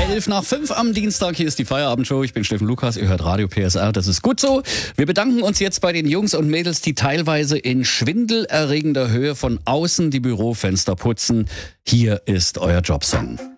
11:05 am Dienstag. Hier ist die Feierabendshow. Ich bin Steffen Lukas. Ihr hört Radio PSR. Das ist gut so. Wir bedanken uns jetzt bei den Jungs und Mädels, die teilweise in schwindelerregender Höhe von außen die Bürofenster putzen. Hier ist euer Jobsong.